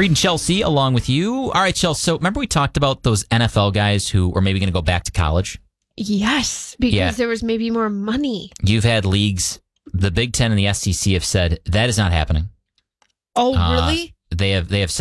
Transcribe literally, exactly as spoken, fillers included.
Reading Chelsea along with you. All right, Chelsea. So remember we talked about those N F L guys who were maybe going to go back to college? Yes, because Yeah. there was maybe more money. You've had leagues, the Big Ten and the S E C have said that is not happening. Oh, Uh, really? They have they have